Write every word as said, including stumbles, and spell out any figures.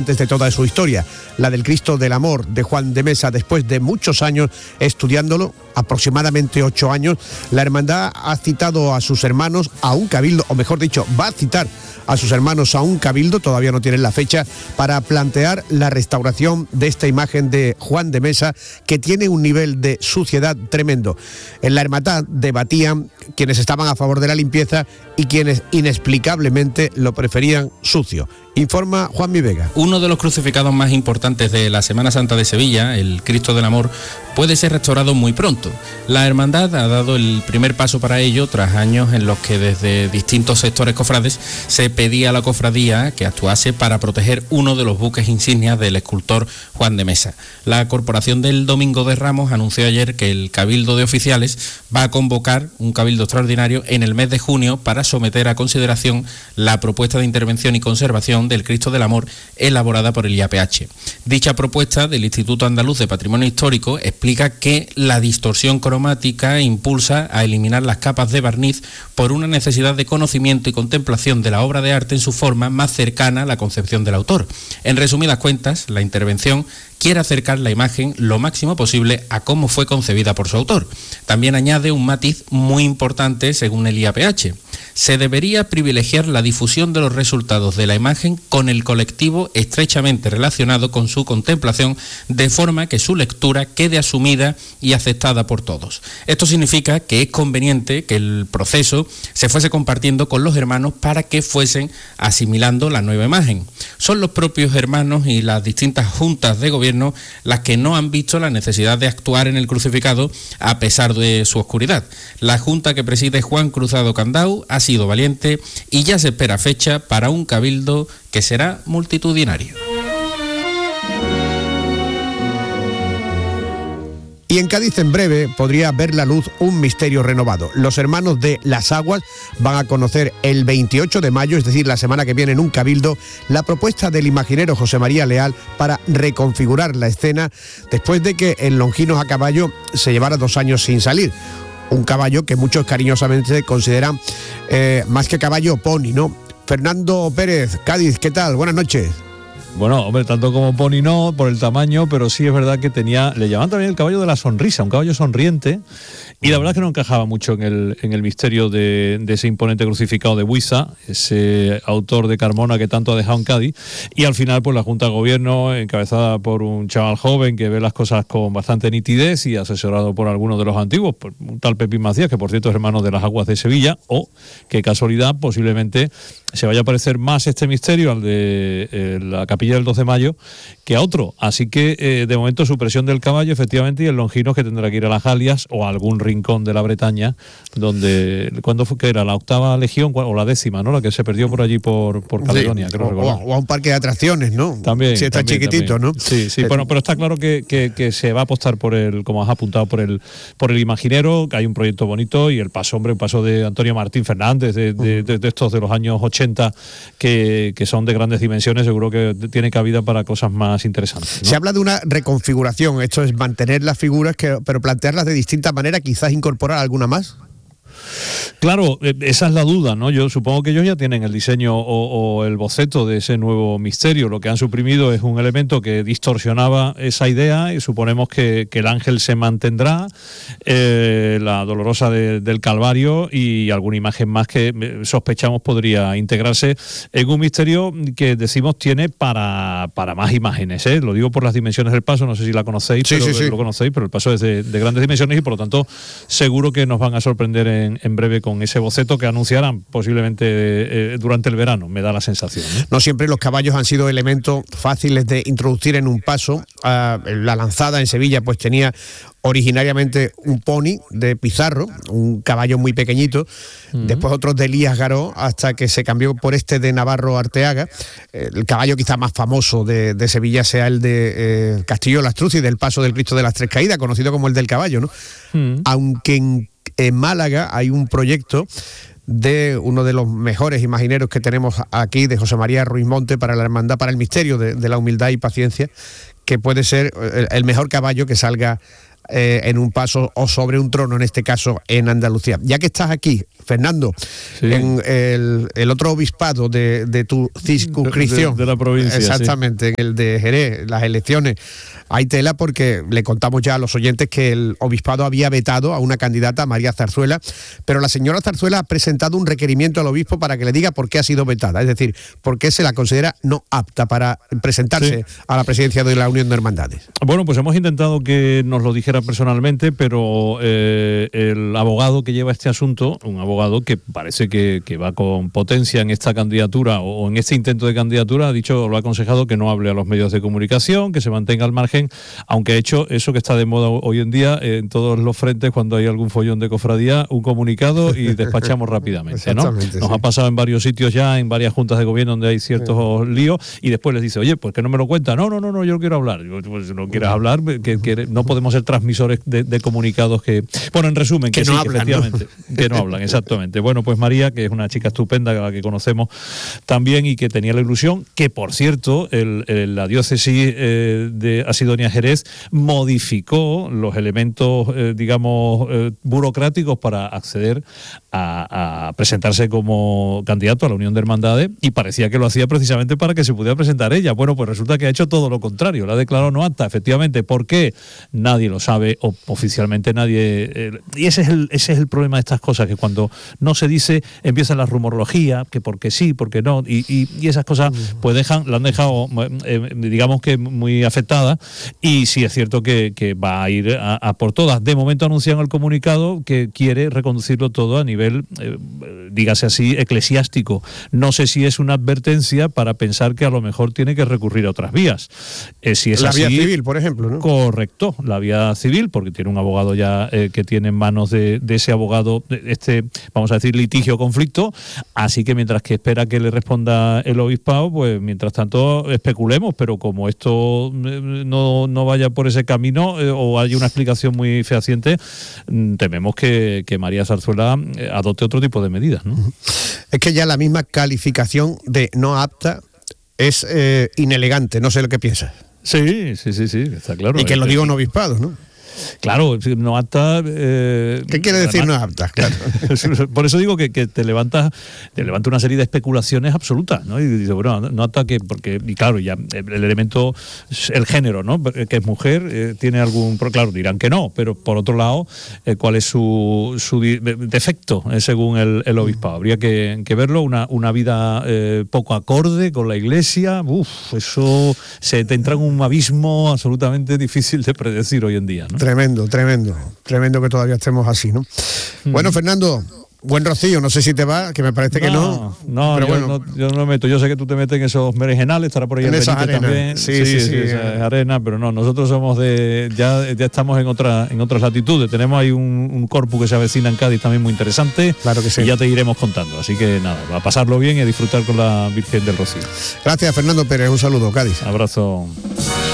interesantes de toda su historia, la del Cristo del Amor de Juan de Mesa. Después de muchos años estudiándolo, aproximadamente ocho años, la hermandad ha citado a sus hermanos a un cabildo, o mejor dicho, va a citar a sus hermanos a un cabildo, todavía no tienen la fecha, para plantear la restauración de esta imagen de Juan de Mesa, que tiene un nivel de suciedad tremendo. En la hermandad debatían quienes estaban a favor de la limpieza y quienes inexplicablemente lo preferían sucio. Informa Juanmi Vega. Uno de los crucificados más importantes de la Semana Santa de Sevilla, el Cristo del Amor, puede ser restaurado muy pronto. La hermandad ha dado el primer paso para ello tras años en los que desde distintos sectores cofrades se pedía a la cofradía que actuase para proteger uno de los buques insignias del escultor Juan de Mesa. La Corporación del Domingo de Ramos anunció ayer que el Cabildo de Oficiales va a convocar un cabildo extraordinario en el mes de junio para someter a consideración la propuesta de intervención y conservación del Cristo del Amor elaborada por el I A P H. Dicha propuesta del Instituto Andaluz de Patrimonio Histórico explica que la distorsión cromática impulsa a eliminar las capas de barniz por una necesidad de conocimiento y contemplación de la obra de arte en su forma más cercana a la concepción del autor. En resumidas cuentas, la intervención quiere acercar la imagen lo máximo posible a cómo fue concebida por su autor. También añade un matiz muy importante según el I A P H. Se debería privilegiar la difusión de los resultados de la imagen con el colectivo estrechamente relacionado con su contemplación, de forma que su lectura quede asumida y aceptada por todos. Esto significa que es conveniente que el proceso se fuese compartiendo con los hermanos para que fuesen asimilando la nueva imagen. Son los propios hermanos y las distintas juntas de gobierno las que no han visto la necesidad de actuar en el crucificado a pesar de su oscuridad. La junta que preside Juan Cruzado Candau ha sido valiente y ya se espera fecha para un cabildo que será multitudinario. Y en Cádiz en breve podría ver la luz un misterio renovado. Los hermanos de Las Aguas van a conocer el veintiocho de mayo, es decir, la semana que viene, en un cabildo, la propuesta del imaginero José María Leal para reconfigurar la escena después de que el Longinos a caballo se llevara dos años sin salir. Un caballo que muchos cariñosamente consideran eh, más que caballo, pony, ¿no? Fernando Pérez, Cádiz, ¿qué tal? Buenas noches. Bueno, hombre, tanto como pony no, por el tamaño, pero sí es verdad que tenía, le llamaban también el caballo de la sonrisa, un caballo sonriente, y la verdad es que no encajaba mucho en el, en el misterio de, de ese imponente crucificado de Buiza, ese autor de Carmona que tanto ha dejado en Cádiz, y al final pues la Junta de Gobierno, encabezada por un chaval joven que ve las cosas con bastante nitidez y asesorado por algunos de los antiguos, pues un tal Pepín Macías, que por cierto es hermano de Las Aguas de Sevilla, o, qué casualidad, posiblemente se vaya a parecer más este misterio al de eh, la capilla del doce de mayo que a otro, así que eh, de momento supresión del caballo efectivamente, y el Longinos que tendrá que ir a las Galias o a algún rincón de la Bretaña donde, ¿cuándo fue que era? La octava legión o la décima, ¿no? La que se perdió por allí por, por Caledonia, sí, creo recordar. O a un parque de atracciones, ¿no? También. Si está también, chiquitito, también. ¿no? Sí, sí, bueno, pero está claro que, que, que se va a apostar por el, como has apuntado, por el por el imaginero, que hay un proyecto bonito, y el paso, hombre, un paso de Antonio Martín Fernández, de, de, de, de estos de los años ochenta, que, que son de grandes dimensiones, seguro que tiene cabida para cosas más interesantes, ¿no? Se habla de una reconfiguración, esto es mantener las figuras, que, pero plantearlas de distinta manera, quizás incorporar alguna más. Claro, esa es la duda, ¿no? Yo supongo que ellos ya tienen el diseño o, o el boceto de ese nuevo misterio. Lo que han suprimido es un elemento que distorsionaba esa idea, y suponemos que, que el ángel se mantendrá, eh, la dolorosa de, del Calvario y alguna imagen más que sospechamos podría integrarse en un misterio que decimos tiene para, para más imágenes, ¿eh? Lo digo por las dimensiones del paso, no sé si la conocéis, sí, pero sí, sí. lo conocéis, pero el paso es de, de grandes dimensiones y por lo tanto seguro que nos van a sorprender en, en breve con ese boceto que anunciarán posiblemente eh, durante el verano, me da la sensación, ¿no? No siempre los caballos han sido elementos fáciles de introducir en un paso. Uh, la lanzada en Sevilla pues tenía originariamente un pony de Pizarro, un caballo muy pequeñito, uh-huh. Después otros de Elías Garó, hasta que se cambió por este de Navarro Arteaga. El caballo quizá más famoso de, de Sevilla sea el de eh, Castillo Lastruz y del Paso del Cristo de las Tres Caídas, conocido como el del caballo, ¿no? Uh-huh. Aunque en, en Málaga hay un proyecto de uno de los mejores imagineros que tenemos aquí, de José María Ruiz Monte, para la hermandad, para el misterio de, de la humildad y paciencia, que puede ser el, el mejor caballo que salga eh, en un paso o sobre un trono, en este caso en Andalucía. Ya que estás aquí, Fernando, sí. en el, el otro obispado de, de tu circunscripción, de, de, de la provincia, exactamente, sí. en el de Jerez, las elecciones, hay tela porque le contamos ya a los oyentes que el obispado había vetado a una candidata, María Zarzuela, pero la señora Zarzuela ha presentado un requerimiento al obispo para que le diga por qué ha sido vetada, es decir, por qué se la considera no apta para presentarse sí. a la presidencia de la Unión de Hermandades. Bueno, pues hemos intentado que nos lo dijera personalmente, pero eh, el abogado que lleva este asunto, un abogado que parece que, que va con potencia en esta candidatura o en este intento de candidatura, ha dicho, lo ha aconsejado que no hable a los medios de comunicación, que se mantenga al margen, aunque ha hecho eso que está de moda hoy en día en todos los frentes cuando hay algún follón de cofradía, un comunicado y despachamos rápidamente, ¿no? Nos sí. ha pasado en varios sitios ya, en varias juntas de gobierno donde hay ciertos sí. líos, y después les dice, oye, pues que no me lo cuenta, no, no, no, no yo no quiero hablar. Digo, pues si no quieres hablar, que, que no podemos ser transmisores de, de comunicados que, bueno, en resumen, que, que no sí, hablan, efectivamente, ¿no? que no hablan, exactamente. Bueno, pues María, que es una chica estupenda, a la que conocemos también y que tenía la ilusión, que por cierto, el, el, la diócesis eh, de Asidonia Jerez modificó los elementos, eh, digamos, eh, burocráticos para acceder a, a presentarse como candidato a la Unión de Hermandades, y parecía que lo hacía precisamente para que se pudiera presentar ella. Bueno, pues resulta que ha hecho todo lo contrario, la ha declarado no apta, efectivamente. ¿Por qué? Nadie lo sabe, o oficialmente nadie. Eh, y ese es el, ese es el problema de estas cosas, que cuando no se dice, empieza la rumorología, que porque sí, porque no, y, y, y esas cosas pues dejan, la han dejado, eh, digamos que muy afectada, y sí es cierto que, que va a ir a, a por todas. De momento anuncian el comunicado que quiere reconducirlo todo a nivel, eh, dígase así, eclesiástico. No sé si es una advertencia para pensar que a lo mejor tiene que recurrir a otras vías. Eh, si es la así, vía civil, por ejemplo, ¿no? Correcto, la vía civil, porque tiene un abogado ya eh, que tiene en manos de, de ese abogado este, vamos a decir, litigio o conflicto, así que mientras que espera que le responda el obispado, pues mientras tanto especulemos, pero como esto no, no vaya por ese camino eh, o haya una explicación muy fehaciente, tememos que, que María Zarzuela adopte otro tipo de medidas, ¿no? Es que ya la misma calificación de no apta es eh, inelegante, no sé lo que piensas. Sí, sí, sí, sí, está claro. Y que lo digo en obispado, ¿no? Claro, no apta. Eh, ¿Qué quiere decir además, no apta? Claro. Por eso digo que, que te levanta, te levanta una serie de especulaciones absolutas, ¿no? Y dice, bueno, no apta que, porque, y claro, ya el, el elemento, el género, ¿no? Que es mujer, eh, tiene algún, claro, dirán que no, pero por otro lado, eh, ¿cuál es su, su defecto eh, según el, el obispado? Habría que, que verlo, una, una vida eh, poco acorde con la Iglesia, uff, eso se te entra en un abismo absolutamente difícil de predecir hoy en día, ¿no? Tremendo, tremendo, tremendo que todavía estemos así, ¿no? Mm. Bueno, Fernando, buen rocío, no sé si te va, que me parece que no. No, pero yo, bueno. no yo no me meto, yo sé que tú te metes en esos merengenales, estará por ahí en el esas arenas también. Sí, sí, sí, sí, sí esa arena, pero no, nosotros somos de, ya, ya estamos en otra, en otras latitudes, tenemos ahí un, un corpus que se avecina en Cádiz también muy interesante, claro que sí. Y ya te iremos contando, así que nada, a pasarlo bien y a disfrutar con la Virgen del Rocío. Gracias, Fernando Pérez, un saludo, Cádiz. Abrazo.